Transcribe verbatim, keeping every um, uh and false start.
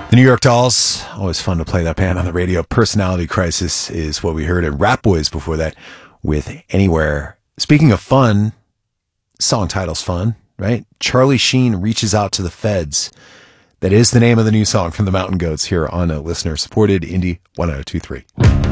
The New York Dolls, always fun to play that band on the radio. Personality Crisis is what we heard, and Rat Boys before that with Anywhere. Speaking of fun, song title's fun, right? Charlie Sheen Reaches Out to the Feds. That is the name of the new song from the Mountain Goats here on a listener-supported Indie one oh two three.